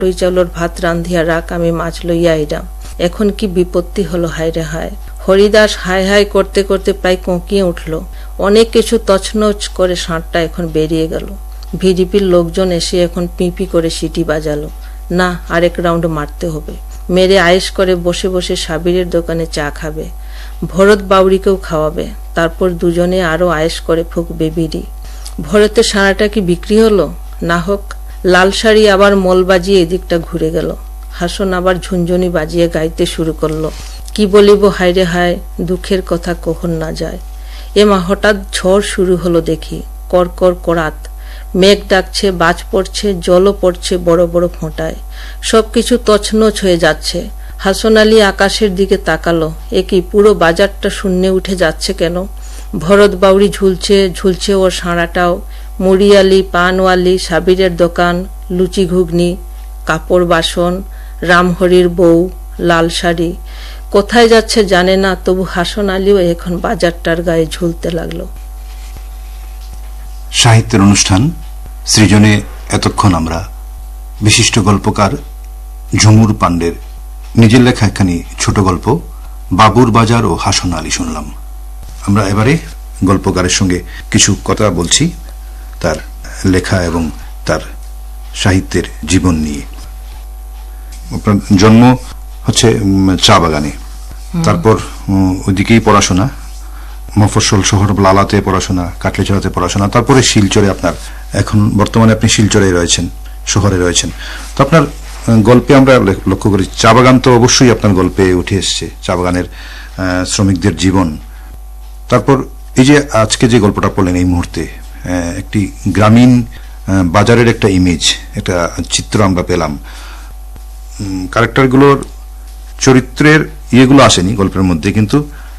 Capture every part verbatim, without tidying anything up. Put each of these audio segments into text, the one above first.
ওই চাউলর ভাত রান্ধিয়া রাখ, আমি মাছ লইয়া আইরাম। এখন কি বিপত্তি হলো, হায় রে হায়। হরিদাস হায় হায় করতে করতে প্রায় কোঁকিয়ে উঠল। অনেক কিছু তছনছ করে ষাঁড়টা এখন বেরিয়ে গেল। ভিডিপির লোকজন এসে এখন পিঁপি করে সিটি বাজালো। না, আরেক রাউন্ড মারতে হবে। মেরে আয়েস করে বসে বসে সাবিরের দোকানে চা খাবে, ভরত বাউরিকেও খাওয়াবে। তারপর দুজনে আরো আয়েস করে ফুকবে বিড়ি। ভরতের সারাটা কি বিক্রি হলো? না হোক। লাল শাড়ি আবার মল বাজিয়ে এদিকটা ঘুরে গেল। হাসন আবার ঝুনঝুনি বাজিয়ে গাইতে শুরু করলো। কি বলিব হায় রে হায়, দুঃখের কথা কখন না যায়। এমা হঠাৎ ঝড় শুরু হলো দেখি, করকর করাত। মেঘ ডাকছে, বাজ পড়ছে, জলও পড়ছে বড় বড় ফোঁটায়। সবকিছু তছনছ হয়ে যাচ্ছে। হাসন আলী আকাশের দিকে তাকালো। এ কি, পুরো বাজারটা শূন্যে উঠে যাচ্ছে কেন? ভরত বাউরি ঝুলছে, ঝুলছে ওর সাঁড়াটাও। মুড়িয়ালি, পানওয়ালি, সাবিরের দোকান, লুচি ঘুগনি, কাপড় বাসন, রামহরির বউ, লাল শাড়ি। কোথায় যাচ্ছে জানে না, তবু হাসন আলীও এখন বাজারটার গায়ে ঝুলতে লাগলো। সাহিত্যের অনুষ্ঠান সৃজনে এতক্ষণ আমরা বিশিষ্ট গল্পকার ঝুমুর পান্ডের নিজের লেখা একখানি ছোট গল্প বাবুর বাজার ও হাসন আলী শুনলাম। আমরা এবারে গল্পকারের সঙ্গে কিছু কথা বলছি তার লেখা এবং তার সাহিত্যের জীবন নিয়ে। আপনার জন্ম হচ্ছে চা বাগানে, তারপর ওইদিকেই পড়াশোনা, মফস্বল শহর লালাতে পড়াশোনা, কাটলিছড়াতে পড়াশোনা, তারপরে শিলচরে আপনার, এখন বর্তমানে আপনি শিলচরে রয়েছেন, শহরে রয়েছেন। তো আপনার গল্পে আমরা লক্ষ্য করি চা বাগান তো অবশ্যই আপনার গল্পে উঠে এসছে, চা বাগানের শ্রমিকদের জীবন। তারপর এই যে আজকে যে গল্পটা পড়লেন, এই মুহূর্তে একটি গ্রামীণ বাজারের একটা ইমেজ, একটা চিত্র আমরা পেলাম। ক্যারেক্টারগুলোর চরিত্রের ইয়েগুলো আসেনি গল্পের মধ্যে, কিন্তু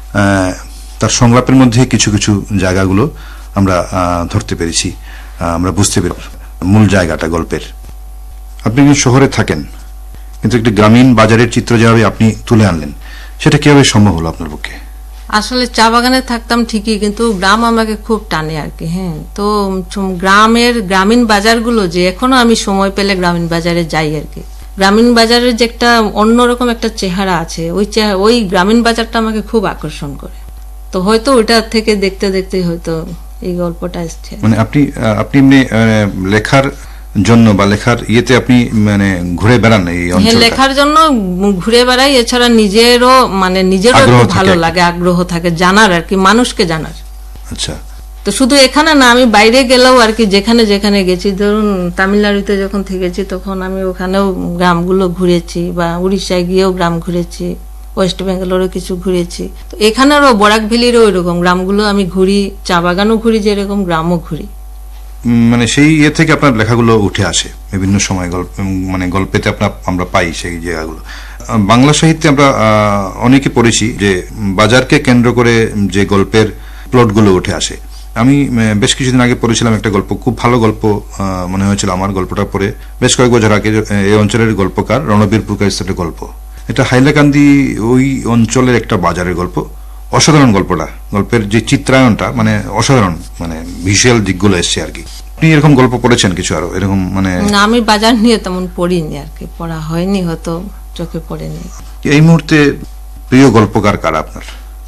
তার সংলাপের মধ্যে কিছু কিছু জায়গাগুলো আমরা ধরতে পেরেছি, আমরা বুঝতে পেরেছি মূল জায়গাটা গল্পের। আপনি শহরে থাকেন, কিন্তু একটি গ্রামীণ বাজারের চিত্র যেভাবে আপনি তুলে আনলেন, সেটা কিভাবে সম্ভব হলো আপনার পক্ষে? আসলে চা বাগানে থাকতাম ঠিকই, কিন্তু গ্রাম আমাকে খুব টানে আর কি। হ্যাঁ, তো গ্রামের গ্রামীণ বাজারগুলো যে এখনো আমি সময় পেলে গ্রামীণ বাজারে যাই আর কি। গ্রামীণ বাজারের যে একটা অন্যরকম একটা চেহারা আছে, ওই ওই গ্রামীণ বাজারটা আমাকে খুব আকর্ষণ করে। তো হয়তো ওইটা থেকে দেখতে দেখতে হয়তো এই গল্পটা এসছে। মানে আপনি আপনি এমনি লেখার জন্য বা লেখার ইয়েতে আপনি মানে ঘুরে বেড়ান এই অঞ্চলটা? লেখার জন্য ঘুরে বেড়াই, এছাড়া নিজেরও মানে নিজেরও ভালো লাগে, আগ্রহ থাকে জানার আর কি, মানুষকে জানার। আচ্ছা, তো শুধু এখানে না, আমি বাইরে গেলেও আর কি, যেখানে যেখানে গেছি, ধরুন তামিলনাড়ুতে যখন থেকেছি তখন আমি ওখানেও গ্রামগুলো ঘুরেছি, বা উড়িষ্যায় গিয়েও গ্রাম ঘুরেছি, ওয়েস্ট বেঙ্গলেরও কিছু ঘুরেছি। তো এখানেরও বরাক ভ্যালিরও ওইরকম গ্রামগুলো আমি ঘুরি, চা বাগানও ঘুরি, যেরকম গ্রামও ঘুরি। মানে সেই ইয়ে থেকে আপনার লেখাগুলো উঠে আসে বিভিন্ন সময়, গল্প মানে গল্পেতে আপনার আমরা পাই সেই জায়গাগুলো। বাংলা সাহিত্যে আমরা অনেকে পড়েছি যে বাজারকে কেন্দ্র করে যে গল্পের প্লটগুলো উঠে আসে। আমি বেশ কিছুদিন আগে পড়েছিলাম একটা গল্প, খুব ভালো গল্প মনে হয়েছিল আমার। গল্পটা পড়ে বেশ কয়েক বছর আগে, এই অঞ্চলের গল্পকার রণবীর পুরকাইস্তের গল্প। এটা হাইলাকান্দি ওই অঞ্চলের একটা বাজারের গল্প। অসাধারণ গল্পটা, গল্পের যে চিত্রায়নটা মানে অসাধারণ, মানে ভিজুয়াল দিকগুলো এসছে আর কি। আপনি এরকম গল্প পড়েছেন কিছু আরো এরকম? মানে আমি বাজার নিয়ে তেমন পড়িনি আর কি, পড়া হয়নি, হয়তো চোখে পড়েনি। এই মুহূর্তে প্রিয় গল্পকার কারা আপনার?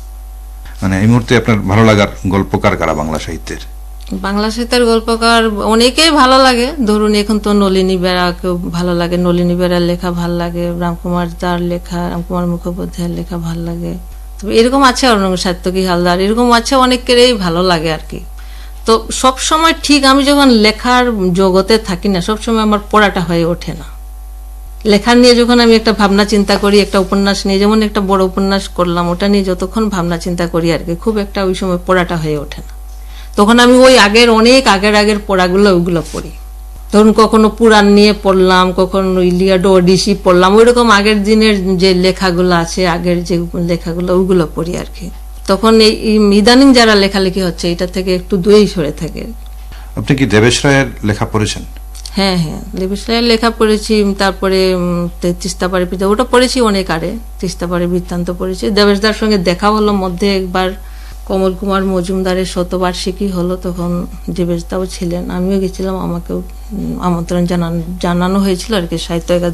মানে এই মুহূর্তে আপনার ভালো লাগার গল্পকার কারা বাংলা সাহিত্যের? বাংলা সাহিত্যের গল্পকার অনেকেই ভালো লাগে। ধরুন এখন তো নলিনী বেড়াকেও ভালো লাগে, নলিনী বেড়ার লেখা ভাল লাগে, রামকুমার দার লেখা, রামকুমার মুখোপাধ্যায়ের লেখা ভাল লাগে। তবে এরকম আছে অরণ্য সাত্যকী হালদার, এরকম আছে অনেকেরই ভালো লাগে আর কি। তো সব সময় ঠিক আমি যখন লেখার জগতে থাকি না, সবসময় আমার পড়াটা হয়ে ওঠে না। লেখা নিয়ে যখন আমি একটা ভাবনা চিন্তা করি, একটা উপন্যাস নিয়ে, যেমন একটা বড় উপন্যাস করলাম, ওটা নিয়ে যতক্ষণ ভাবনা চিন্তা করি আর কি, খুব একটা ওই সময় পড়াটা হয়ে ওঠে না। তখন আমি ওই আগের অনেক আগের আগের পড়াগুলো ওইগুলো পড়ি। ধরুন কখনো পুরাণ নিয়ে পড়লাম, কখনো ইলিয়াড ওডিসি পড়লাম, ওই রকম আগের দিনের যে লেখাগুলো আছে, আগের যে লেখাগুলো ওইগুলো পড়ি আর কি। তখন এই ইদানিং যারা লেখালেখি হচ্ছে এটা থেকে একটু দূরেই সরে থাকে। আপনি কি দেবেশ রায়ের লেখা পড়েছেন? হ্যাঁ হ্যাঁ, দেবেশ রায়ের লেখা পড়েছি। তারপরে তিস্তাপাড়ি ওটা পড়েছি অনেক আগে, তিস্তাপাড়ি বৃত্তান্ত পড়েছি। দেবেশদার সঙ্গে দেখা হলো মধ্যে একবার, কমল কুমার মজুমদারের শতবার্ষিকী হলো, তখন জীবেশদাও ছিলেন, আমিও গেছিলাম, আমাকেও আমন্ত্রণ জানানো জানানো হয়েছিল আর কি সাহিত্য